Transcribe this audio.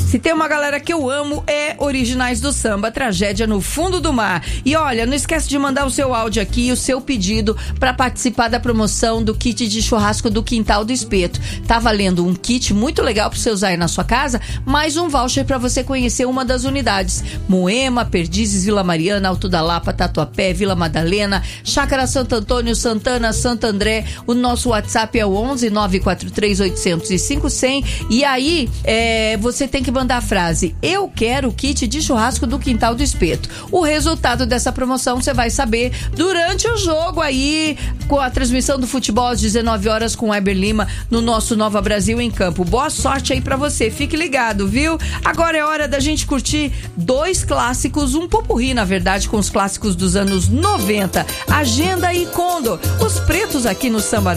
Se tem uma galera que eu amo, é Originais do Samba, Tragédia no Fundo do Mar. E olha, não esquece de mandar o seu áudio aqui, o seu pedido para participar da promoção do kit de churrasco do Quintal do Espeto. Tá valendo um kit muito legal para você usar aí na sua casa, mais um voucher para você conhecer uma das unidades. Moema, Perdizes, Vila Mariana, Alto da Lapa, Tatuapé, Vila Madalena, Chácara Santo Antônio, Santana, Santo André. O nosso WhatsApp é o 11 943 805 100. E aí, você tem que mandar a frase: eu quero o kit de churrasco do Quintal do Espeto. O resultado dessa promoção você vai saber durante o jogo aí, com a transmissão do futebol às 19 horas com Weber Lima no nosso Nova Brasil em Campo. Boa sorte aí pra você, fique ligado, viu? Agora é hora da gente curtir dois clássicos, um popurrí na verdade, com os clássicos dos anos 90, Agenda e Condor, os pretos aqui no Samba